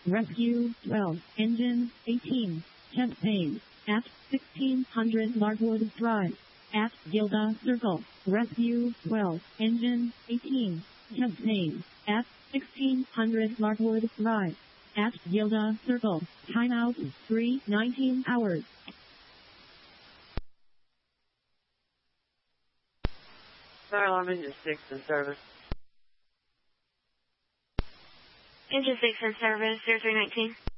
Rescue 12, Engine 18, Temp Phase, at 1600 Larkwood Drive, at Gilda Circle. Rescue 12, Engine 18, Temp Phase, at 1600 Larkwood Drive, at Gilda Circle. Timeout 3:19 hours. Fire alarm engine 6 in service. Engine 6 in service, 0319.